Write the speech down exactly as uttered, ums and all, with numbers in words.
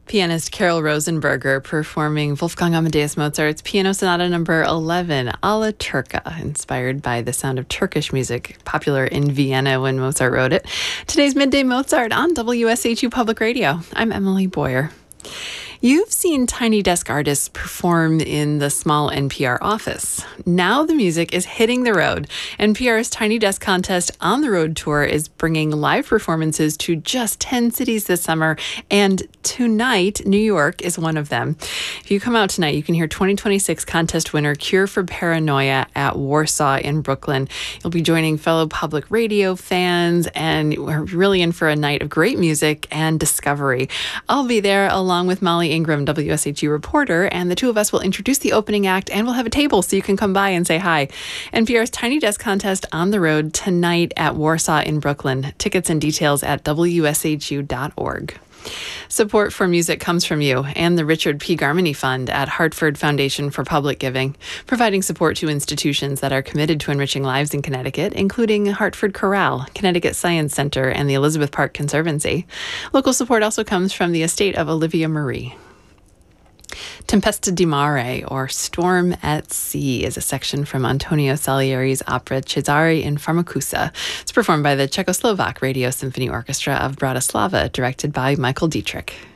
Pianist Carol Rosenberger performing Wolfgang Amadeus Mozart's Piano Sonata Number eleven, Alla Turca, inspired by the sound of Turkish music, popular in Vienna when Mozart wrote it. Today's Midday Mozart on W S H U Public Radio. I'm Emily Boyer. You've seen Tiny Desk artists perform in the small N P R office. Now the music is hitting the road. N P R's Tiny Desk Contest on the Road tour is bringing live performances to just ten cities this summer, and tonight, New York is one of them. If you come out tonight, you can hear twenty twenty-six contest winner Cure for Paranoia at Warsaw in Brooklyn. You'll be joining fellow public radio fans, and we're really in for a night of great music and discovery. I'll be there along with Molly Ingram, W S H U reporter, and the two of us will introduce the opening act, and we'll have a table so you can come by and say hi. N P R's Tiny Desk Contest on the Road tonight at Warsaw in Brooklyn. Tickets and details at W S H U dot org. Support for music comes from you and the Richard P. Garmany Fund at Hartford Foundation for Public Giving, providing support to institutions that are committed to enriching lives in Connecticut, including Hartford Chorale, Connecticut Science Center, and the Elizabeth Park Conservancy. Local support also comes from the estate of Olivia Marie. Tempesta di Mare, or Storm at Sea, is a section from Antonio Salieri's opera Cesare in Farmacusa. It's performed by the Czechoslovak Radio Symphony Orchestra of Bratislava, directed by Michael Dietrich.